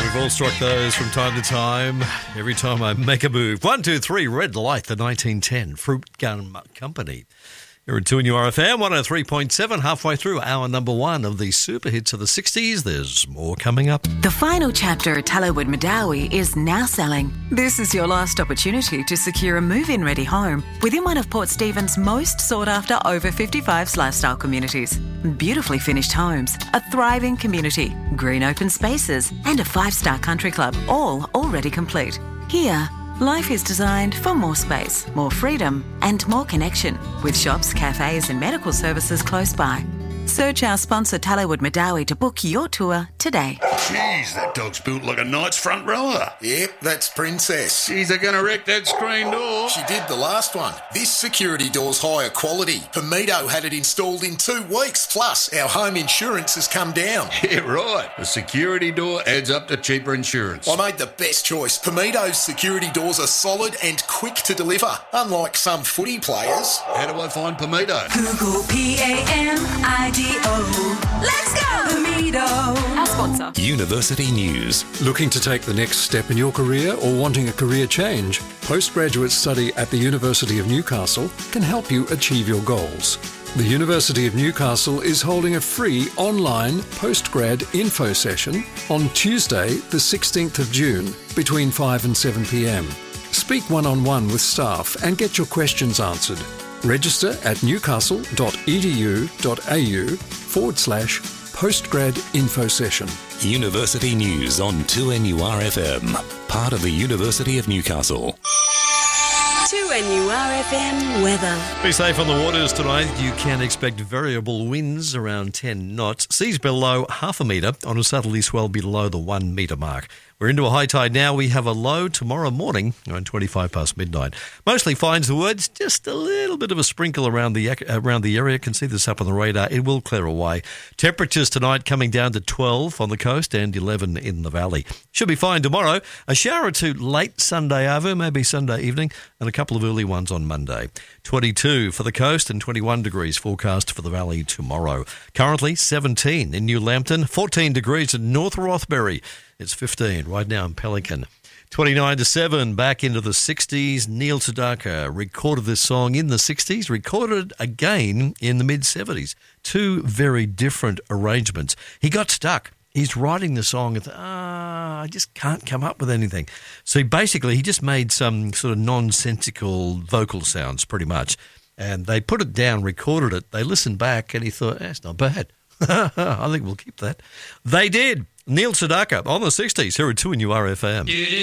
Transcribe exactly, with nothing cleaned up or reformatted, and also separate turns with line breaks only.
We've all struck those from time to time. Every time I make a move. One, two, three, red light, the nineteen ten Fruit Gun Company. You're in two N U R F M, one oh three point seven, halfway through hour number one of the super hits of the sixties. There's more coming up.
The final chapter at Tallowood Madawi is now selling. This is your last opportunity to secure a move-in ready home within one of Port Stephens' most sought-after over fifty-fives lifestyle communities. Beautifully finished homes, a thriving community, green open spaces, and a five-star country club, all already complete. Here, life is designed for more space, more freedom, and more connection, with shops, cafes, and medical services close by. Search our sponsor Tallowood Madawi to book your tour today.
Jeez, that dog's built like a knight's front rower.
Yep, that's Princess.
Jeez, they're going to wreck that screen door.
She did the last one. This security door's higher quality. Pomito had it installed in two weeks. Plus, our home insurance has come down.
Yeah, right. A security door adds up to cheaper insurance.
I made the best choice. Pomito's security doors are solid and quick to deliver, unlike some footy players.
How do I find Pomito?
Google P A M I D O. Let's go, Pomito.
Our sponsor.
University News.
Looking to take the next step in your career or wanting a career change? Postgraduate study at the University of Newcastle can help you achieve your goals. The University of Newcastle is holding a free online postgrad info session on Tuesday, the sixteenth of June, between five and seven p.m. Speak one-on-one with staff and get your questions answered. Register at newcastle.edu.au forward slash postgrad info session.
University News on two N U R F M, part of the University of Newcastle.
two N U R F M weather.
Be safe on the waters tonight. You can expect variable winds around ten knots. Seas below half a metre on a southerly swell below the one metre mark. We're into a high tide now. We have a low tomorrow morning around twenty-five past midnight. Mostly finds the woods, just a little bit of a sprinkle around the around the area. You can see this up on the radar. It will clear away. Temperatures tonight coming down to twelve on the coast and eleven in the valley. Should be fine tomorrow. A shower or two late Sunday over, maybe Sunday evening, and a couple of early ones on Monday. twenty-two for the coast and twenty-one degrees forecast for the valley tomorrow. Currently seventeen in New Lambton, fourteen degrees in North Rothbury. It's fifteen right now in Pelican. twenty-nine to seven, back into the sixties. Neil Sedaka recorded this song in the sixties, recorded again in the mid-seventies. Two very different arrangements. He got stuck. He's writing the song and thought, ah, I just can't come up with anything. So he basically, he just made some sort of nonsensical vocal sounds pretty much. And they put it down, recorded it. They listened back and he thought, that's not bad. I think we'll keep that. They did. Neil Sedaka on the sixties here at two N U R F M.